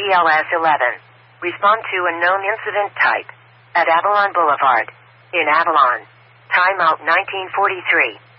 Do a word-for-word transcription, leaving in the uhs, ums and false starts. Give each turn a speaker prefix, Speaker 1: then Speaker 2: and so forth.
Speaker 1: L S eleven. Respond to unknown incident type. At Avalon Boulevard. In Avalon. Timeout nineteen forty-three.